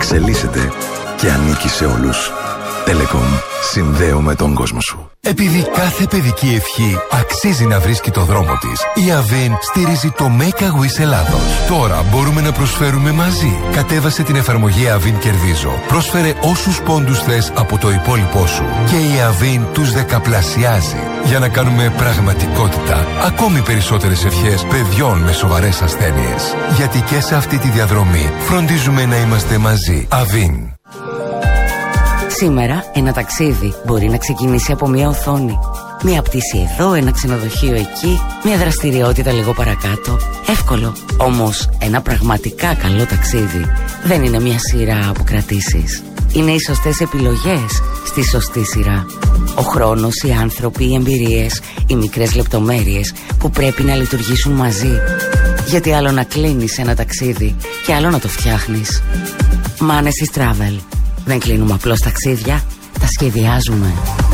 εξελίσσεται και ανήκει σε όλους. Telecom. Συνδέουμε τον κόσμο σου. Επειδή κάθε παιδική ευχή αξίζει να βρίσκει το δρόμο της, η Avin στηρίζει το Make a Wish Ελλάδος. Τώρα μπορούμε να προσφέρουμε μαζί. Κατέβασε την εφαρμογή Avin Κερδίζω. Πρόσφερε όσους πόντους θες από το υπόλοιπό σου και η Avin τους δεκαπλασιάζει για να κάνουμε πραγματικότητα ακόμη περισσότερες ευχές παιδιών με σοβαρές ασθένειες. Γιατί και σε αυτή τη διαδρομή φροντίζουμε να είμαστε μαζί. Avin. Σήμερα ένα ταξίδι μπορεί να ξεκινήσει από μια οθόνη. Μια πτήση εδώ, ένα ξενοδοχείο εκεί, μια δραστηριότητα λίγο παρακάτω. Εύκολο. Όμως ένα πραγματικά καλό ταξίδι δεν είναι μια σειρά από κρατήσεις. Είναι οι σωστές επιλογές στη σωστή σειρά. Ο χρόνος, οι άνθρωποι, οι εμπειρίες, οι μικρές λεπτομέρειες που πρέπει να λειτουργήσουν μαζί. Γιατί άλλο να κλείνεις ένα ταξίδι και άλλο να το φτιάχνεις. Manesis Travel. Δεν κλείνουμε απλώς ταξίδια, τα σχεδιάζουμε.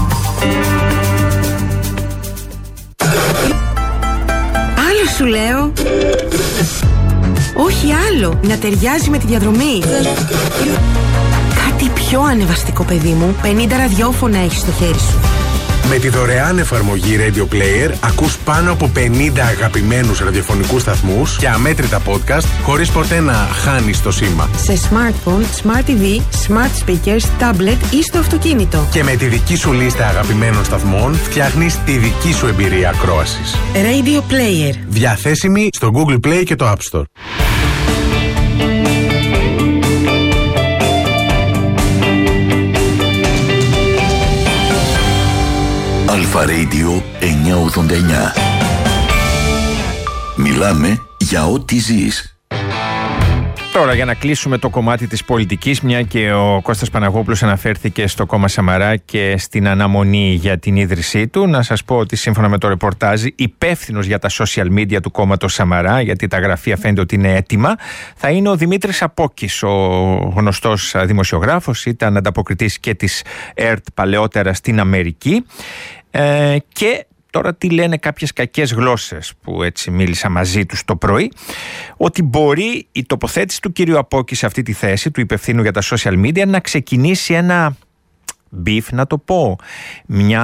Άλλο σου λέω. Όχι άλλο, να ταιριάζει με τη διαδρομή. Κάτι πιο ανεβαστικό, παιδί μου. 50 ραδιόφωνα έχεις στο χέρι σου. Με τη δωρεάν εφαρμογή Radio Player ακούς πάνω από 50 αγαπημένους ραδιοφωνικούς σταθμούς και αμέτρητα podcast χωρίς ποτέ να χάνεις το σήμα. Σε smartphone, smart TV, smart speakers, tablet ή στο αυτοκίνητο. Και με τη δική σου λίστα αγαπημένων σταθμών φτιάχνεις τη δική σου εμπειρία ακρόασης. Radio Player. Διαθέσιμη στο Google Play και το App Store. Αλφα Radio 989. Μιλάμε για ό,τι ζεις. Τώρα για να κλείσουμε το κομμάτι της πολιτικής, μια και ο Κώστας Παναγόπουλος αναφέρθηκε στο κόμμα Σαμαρά και στην αναμονή για την ίδρυσή του, να σας πω ότι σύμφωνα με το ρεπορτάζ, υπεύθυνος για τα social media του κόμματος Σαμαρά, γιατί τα γραφεία φαίνεται ότι είναι έτοιμα, θα είναι ο Δημήτρης Απόκης, ο γνωστός δημοσιογράφος, ήταν ανταποκριτής και της ΕΡΤ παλαιότερα στην Αμερική. Και τώρα τι λένε κάποιες κακές γλώσσες που έτσι μίλησα μαζί τους το πρωί, ότι μπορεί η τοποθέτηση του κυρίου Απόκη σε αυτή τη θέση του υπευθύνου για τα social media να ξεκινήσει ένα μπιφ, να το πω, μια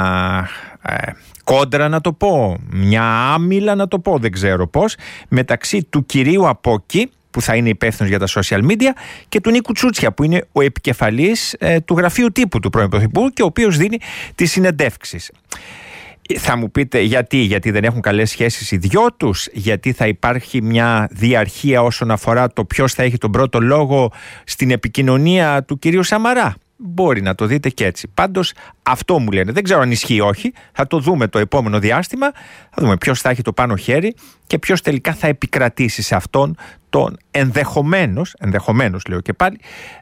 κόντρα να το πω, μια άμυλα να το πω, δεν ξέρω πώς, μεταξύ του κυρίου Απόκη, που θα είναι υπεύθυνος για τα social media, και του Νίκου Τσούτσια, που είναι ο επικεφαλής του γραφείου τύπου του πρώην Πρωθυπουργού και ο οποίος δίνει τις συνεντεύξεις. Θα μου πείτε γιατί δεν έχουν καλές σχέσεις οι δυο τους, γιατί θα υπάρχει μια διαρχία όσον αφορά το ποιος θα έχει τον πρώτο λόγο στην επικοινωνία του κυρίου Σαμαρά. Μπορεί να το δείτε και έτσι. Πάντως αυτό μου λένε. Δεν ξέρω αν ισχύει ή όχι. Θα το δούμε το επόμενο διάστημα. Θα δούμε ποιος θα έχει το πάνω χέρι και ποιος τελικά θα επικρατήσει σε αυτόν τον ενδεχομένως λέω και πάλι,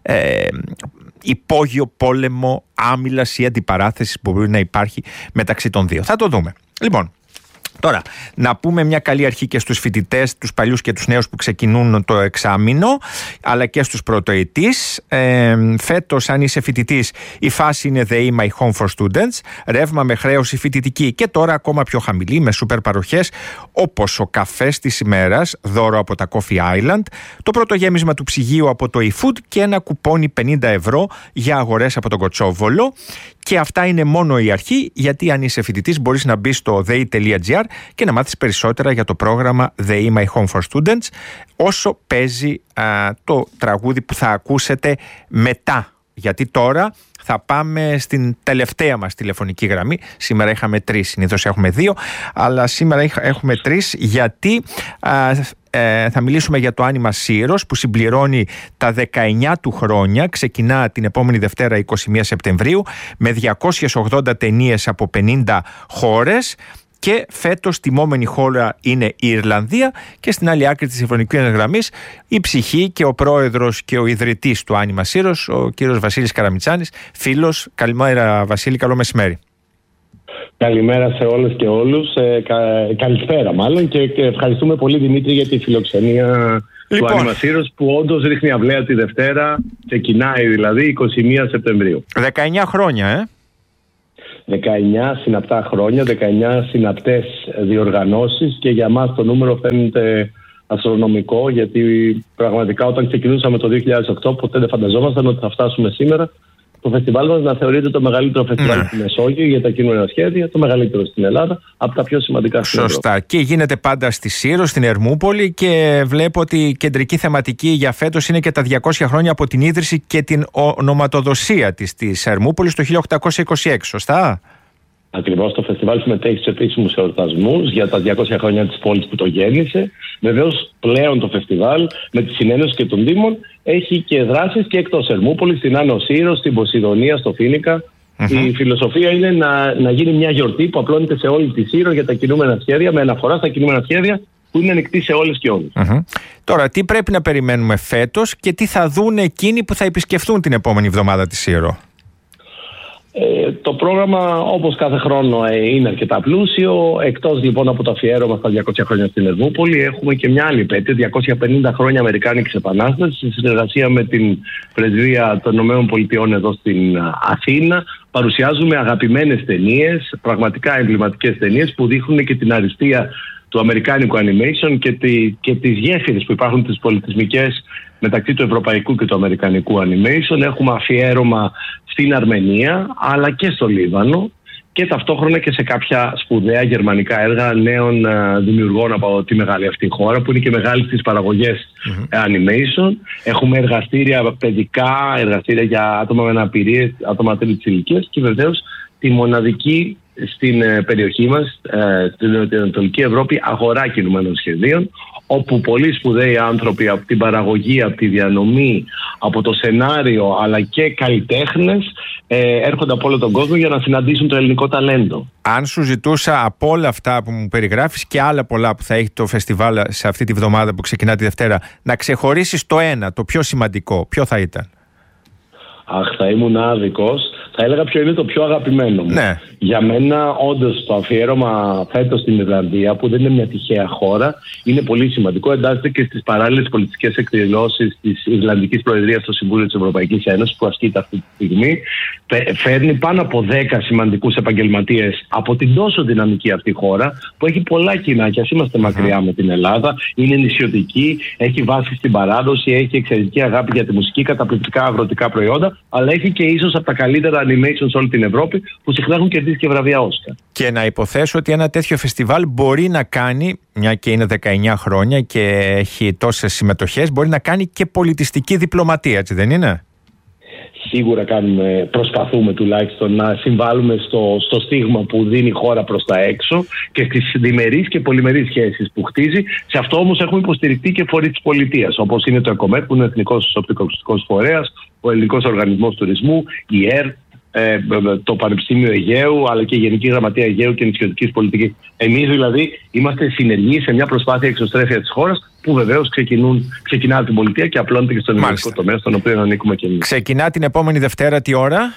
υπόγειο πόλεμο άμυλας ή αντιπαράθεσης που μπορεί να υπάρχει μεταξύ των δύο. Θα το δούμε. Λοιπόν, τώρα, να πούμε μια καλή αρχή και στους φοιτητές, τους παλιούς και τους νέους που ξεκινούν το εξάμηνο, αλλά και στους πρωτοετής. Φέτος, αν είσαι φοιτητής, η φάση είναι ΔΕΗ My Home for Students, ρεύμα με χρέωση φοιτητική και τώρα ακόμα πιο χαμηλή, με σούπερ παροχές όπως ο καφές της ημέρας, δώρο από τα Coffee Island, το πρώτο γέμισμα του ψυγείου από το eFood και ένα κουπόνι 50 ευρώ για αγορές από τον Κοτσόβολο. Και αυτά είναι μόνο η αρχή, γιατί αν είσαι φοιτητής μπορείς να μπεις στο dei.gr και να μάθεις περισσότερα για το πρόγραμμα ΔΕΗ My Home for Students, όσο παίζει το τραγούδι που θα ακούσετε μετά. Γιατί τώρα θα πάμε στην τελευταία μας τηλεφωνική γραμμή. Σήμερα είχαμε 3, συνήθως έχουμε 2, αλλά σήμερα έχουμε 3 γιατί θα μιλήσουμε για το Άνιμα Σύρος που συμπληρώνει τα 19 του χρόνια. Ξεκινά την επόμενη Δευτέρα 21 Σεπτεμβρίου με 280 ταινίες από 50 χώρες. Και φέτος τιμόμενη χώρα είναι η Ιρλανδία και στην άλλη άκρη της τηλεφωνικής γραμμής η ψυχή και ο πρόεδρος και ο ιδρυτής του Άνιμα Σύρος, ο κύριος Βασίλης Καραμιτσάνης. Φίλος, καλημέρα Βασίλη, καλό μεσημέρι. Καλημέρα σε όλες και όλους, καλησπέρα μάλλον και ευχαριστούμε πολύ Δημήτρη για τη φιλοξενία του Άνιμα Σύρος που όντως ρίχνει αυλαία τη Δευτέρα, ξεκινάει δηλαδή 21 Σεπτεμβρίου. 19 χρόνια 19 συναπτά χρόνια, 19 συναπτές διοργανώσεις και για μας το νούμερο φαίνεται αστρονομικό, γιατί πραγματικά όταν ξεκινούσαμε το 2008 ποτέ δεν φανταζόμασταν ότι θα φτάσουμε σήμερα το φεστιβάλ μας να θεωρείται το μεγαλύτερο φεστιβάλ στη Μεσόγειο για τα κείμενα σχέδια, το μεγαλύτερο στην Ελλάδα, από τα πιο σημαντικά στην Ευρώπη. Σωστά. Και γίνεται πάντα στη Σύρο, στην Ερμούπολη, και βλέπω ότι η κεντρική θεματική για φέτος είναι και τα 200 χρόνια από την ίδρυση και την ονοματοδοσία της Ερμούπολης το 1826, σωστά? Ακριβώς, το φεστιβάλ συμμετέχει στους επίσημους εορτασμούς για τα 200 χρόνια της πόλης που το γέννησε. Βεβαίως, πλέον το φεστιβάλ με τη συνένωση και των Δήμων έχει και δράσεις και εκτός Ερμούπολης, στην Άνω Σύρο, στην Ποσειδονία, στο Φοίνικα. Η φιλοσοφία είναι να γίνει μια γιορτή που απλώνεται σε όλη τη Σύρο για τα κινούμενα σχέδια, με αναφορά στα κινούμενα σχέδια που είναι ανοιχτή σε όλες και όλους. Τώρα, τι πρέπει να περιμένουμε φέτος και τι θα δουν εκείνοι που θα επισκεφθούν την επόμενη εβδομάδα τη Σύρο? Το πρόγραμμα, όπως κάθε χρόνο, είναι αρκετά πλούσιο. Εκτός λοιπόν από το αφιέρωμα στα 200 χρόνια στην Ερμούπολη, έχουμε και μια άλλη επέτειο, 250 χρόνια Αμερικάνικης Επανάστασης, σε συνεργασία με την Πρεσβεία των ΗΠΑ εδώ στην Αθήνα. Παρουσιάζουμε αγαπημένες ταινίες, πραγματικά εμβληματικές ταινίες που δείχνουν και την αριστεία του αμερικάνικου animation και τις γέφυρες που υπάρχουν τις πολιτισμικές μεταξύ του ευρωπαϊκού και του αμερικανικού animation. Έχουμε αφιέρωμα στην Αρμενία αλλά και στο Λίβανο και ταυτόχρονα και σε κάποια σπουδαία γερμανικά έργα νέων δημιουργών από τη μεγάλη αυτή χώρα, που είναι και μεγάλη στις παραγωγές animation. Έχουμε εργαστήρια παιδικά, εργαστήρια για άτομα με αναπηρίες, άτομα τρίτης ηλικίας και βεβαίως τη μοναδική στην περιοχή μας, στην Ανατολική Ευρώπη, αγορά κινουμένων σχεδίων, όπου πολλοί σπουδαίοι άνθρωποι από την παραγωγή, από τη διανομή, από το σενάριο αλλά και καλλιτέχνες έρχονται από όλο τον κόσμο για να συναντήσουν το ελληνικό ταλέντο. Αν σου ζητούσα από όλα αυτά που μου περιγράφεις και άλλα πολλά που θα έχει το φεστιβάλ σε αυτή τη βδομάδα που ξεκινά τη Δευτέρα, να ξεχωρίσεις το ένα, το πιο σημαντικό, ποιο θα ήταν? Αχ, θα ήμουν άδικος. Θα έλεγα ποιο είναι το πιο αγαπημένο μου. Ναι. Για μένα, όντως, το αφιέρωμα φέτος στην Ιρλανδία, που δεν είναι μια τυχαία χώρα, είναι πολύ σημαντικό. Εντάσσεται και στις παράλληλες πολιτικές εκδηλώσεις της Ιρλανδικής Προεδρίας στο Συμβούλιο της Ευρωπαϊκής Ένωσης, που ασκείται αυτή τη στιγμή. Φέρνει πάνω από 10 σημαντικούς επαγγελματίες από την τόσο δυναμική αυτή χώρα, που έχει πολλά κοινά, και ας είμαστε μακριά με την Ελλάδα. Είναι νησιωτική, έχει βάση στην παράδοση, έχει εξαιρετική αγάπη για τη μουσική, καταπληκτικά αγροτικά προϊόντα, αλλά έχει και ίσως από τα καλύτερα animation σε όλη την Ευρώπη, που συχνά έχουν κερδίσει και βραβεία Όσκαρ. Και να υποθέσω ότι ένα τέτοιο φεστιβάλ μπορεί να κάνει, μια και είναι 19 χρόνια και έχει τόσες συμμετοχές, μπορεί να κάνει και πολιτιστική διπλωματία, έτσι δεν είναι? Σίγουρα προσπαθούμε τουλάχιστον να συμβάλλουμε στο στίγμα που δίνει η χώρα προς τα έξω και στις διμερείς και πολυμερείς σχέσεις που χτίζει. Σε αυτό όμως έχουμε υποστηριχτεί και φορείς της πολιτείας, όπως είναι το ΕΚΟΜΕΤ, που είναι ο Εθνικός Οπτικοακουστικός Φορέας, ο Ελληνικός Οργανισμός Τουρισμού, η ΕΡΤ, το Πανεπιστήμιο Αιγαίου, αλλά και η Γενική Γραμματεία Αιγαίου και Νησιωτικής Πολιτικής. Εμείς δηλαδή είμαστε συνεργοί σε μια προσπάθεια εξωστρέφεια της χώρας, που βεβαίως ξεκινά από την πολιτεία και απλώνεται και στον ελληνικό τομέα, στον οποίο ανήκουμε και εμείς. Ξεκινά την επόμενη Δευτέρα τι ώρα?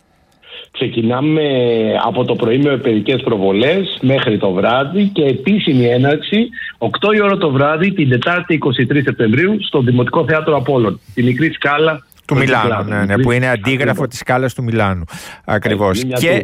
Ξεκινάμε από το πρωί με παιδικές προβολές μέχρι το βράδυ και επίσημη έναρξη 8 η ώρα το βράδυ την Τετάρτη 23 Σεπτεμβρίου στο Δημοτικό Θέατρο Απόλλων, τη μικρή σκάλα του Μιλάνου, που είναι αντίγραφο της σκάλας του Μιλάνου. Ακριβώς.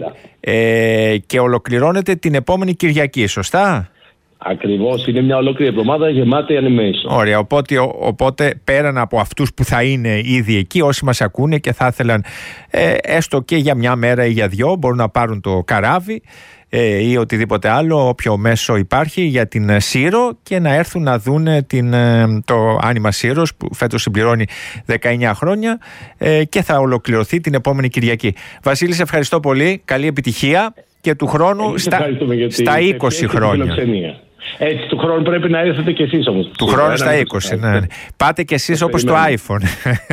Και ολοκληρώνεται την επόμενη Κυριακή, σωστά? Ακριβώς, είναι μια ολόκληρη εβδομάδα γεμάτη animation. Ωραία, οπότε πέραν από αυτούς που θα είναι ήδη εκεί, όσοι μας ακούνε και θα ήθελαν έστω και για μια μέρα ή για δυο, μπορούν να πάρουν το καράβι ή οτιδήποτε άλλο, όποιο μέσο υπάρχει για την Σύρο, και να έρθουν να δουν το Άνιμα Σύρος που φέτος συμπληρώνει 19 χρόνια και θα ολοκληρωθεί την επόμενη Κυριακή. Βασίλη, σε ευχαριστώ πολύ, καλή επιτυχία και του χρόνου στα 20 χρόνια. Έτσι, του χρόνου πρέπει να έρθετε κι εσείς όμως. Του χρόνου στα 20, ναι. Πάτε κι εσείς όπως το iPhone.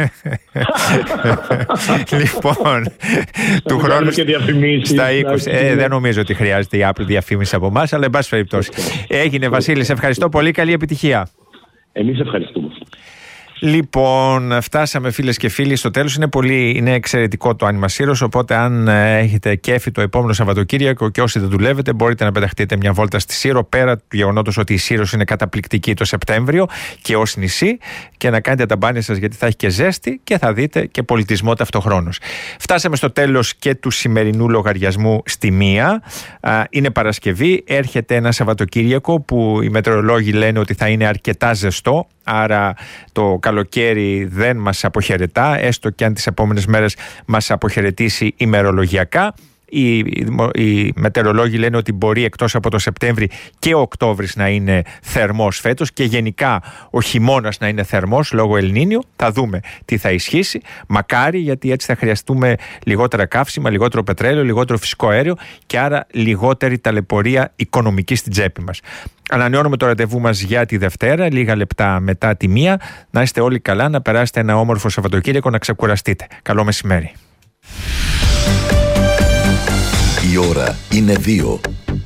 Λοιπόν, του χρόνου στα 20. Δεν νομίζω ότι χρειάζεται η Apple διαφήμιση από εμάς, αλλά εν πάση περιπτώσει. Έγινε, Βασίλη, σε ευχαριστώ πολύ, καλή επιτυχία. Εμείς ευχαριστούμε. Λοιπόν, φτάσαμε φίλες και φίλοι στο τέλος. Είναι εξαιρετικό το άνοιγμα Σύρος, οπότε αν έχετε κέφι το επόμενο Σαββατοκύριακο και όσοι δεν δουλεύετε, μπορείτε να πεταχτείτε μια βόλτα στη Σύρο, πέρα του γεγονότος ότι η Σύρος είναι καταπληκτική το Σεπτέμβριο και ως νησί, και να κάνετε τα μπάνια σας, γιατί θα έχει και ζέστη και θα δείτε και πολιτισμό ταυτοχρόνως. Φτάσαμε στο τέλος και του σημερινού λογαριασμού στη μία. Είναι Παρασκευή, έρχεται ένα Σαββατοκύριακο που οι μετεωρολόγοι λένε ότι θα είναι αρκετά ζεστό. Άρα το καλοκαίρι δεν μας αποχαιρετά, έστω και αν τις επόμενες μέρες μας αποχαιρετήσει ημερολογιακά. Οι μετεωρολόγοι λένε ότι μπορεί εκτός από το Σεπτέμβρη και ο Οκτώβρης να είναι θερμός φέτος και γενικά ο χειμώνας να είναι θερμός λόγω Ελνίνιου. Θα δούμε τι θα ισχύσει. Μακάρι, γιατί έτσι θα χρειαστούμε λιγότερα καύσιμα, λιγότερο πετρέλαιο, λιγότερο φυσικό αέριο και άρα λιγότερη ταλαιπωρία οικονομική στην τσέπη μας. Ανανεώνουμε το ραντεβού μας για τη Δευτέρα, λίγα λεπτά μετά τη 1. Να είστε όλοι καλά, να περάσετε ένα όμορφο Σαββατοκύριακο, να ξεκουραστείτε. Καλό μεσημέρι. Η ώρα είναι 2.